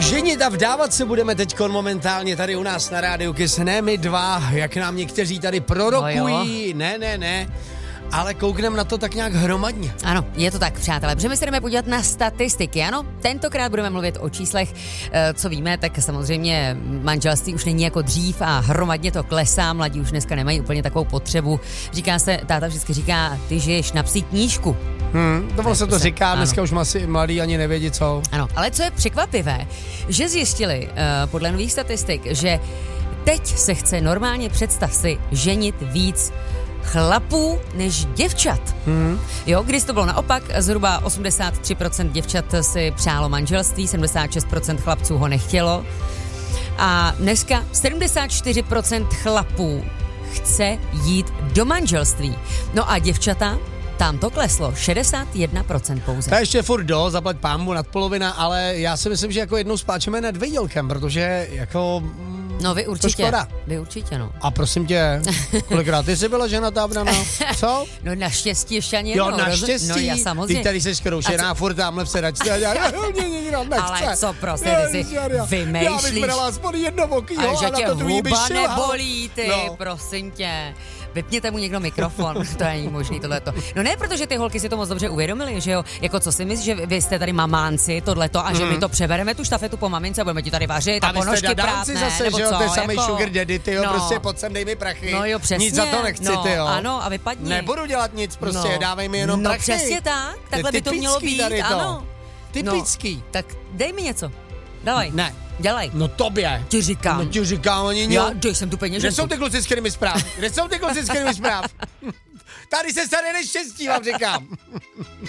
Ženit a vdávat se budeme teďkon momentálně tady u nás na rádiu Kiss. Ne my dva, jak nám někteří tady prorokují. No ne. Ale koukneme na to tak nějak hromadně. Ano, je to tak, přátelé. Protože my se jdeme podívat na statistiky, ano? Tentokrát budeme mluvit o číslech. Co víme, tak samozřejmě manželství už není jako dřív a hromadně to klesá. Mladí už dneska nemají úplně takovou potřebu. Říká se, táta vždycky říká, ty žiješ na psí knížku. To se to říká, dneska už asi mladí ani nevědí co. Ano, ale co je překvapivé, že zjistili podle nových statistik, že teď se chce normálně, představ si, ženit víc chlapů než děvčat. Jo, když to bylo naopak, zhruba 83% děvčat si přálo manželství, 76% chlapců ho nechtělo. A dneska 74% chlapů chce jít do manželství. No a děvčata, tam to kleslo, 61% pouze. To je ještě furt zaplať pánbu nadpolovina, ale já si myslím, že jako jednou spáčeme nad Vědělkem, protože jako... No vy určitě, no. A prosím tě, kolikrát ty jsi byla ženatá, Brana? Co? No naštěstí ještě ani jednou. Jo, naštěstí. No já samozřejmě. Ty tady jsi zkroušená, furt tamhle v sedačce a dělá, mě nikdo nechce. Ale co prostě, ty si vymýšlíš. Já bych brala aspoň jedno boky, jo, a že a na tě to druhý by huba šila. nebolí, ty, no. Prosím tě. Vypněte mu někdo mikrofon, to není možný tohleto. No ne, protože ty holky si to moc dobře uvědomily, že jo, jako co si myslíš, že vy jste tady mamánci, tohleto, a že my to přebereme tu štafetu po mamince a budeme ti tady vařit a ponožky prát, ne, zase, nebo že jo, co, to je samej jako... sugar daddy, ty jo, no. prostě pojď sem, dej mi prachy. No jo, přesně. Nic za to nechci, no, ty jo. Ano, a vypadni. Nebudu dělat nic, prostě dávej mi jenom prachy. No přesně tak, takhle by to mělo být, ano. Typický. No, tak dej mi něco, dávej. Ne. Dělej. No tobě. Ti říkám. No ti říkám, oni já, dej sem tu peněženku. Kde jsou ty kluci s kterými zpráv? Tady se staré neštěstí, vám říkám.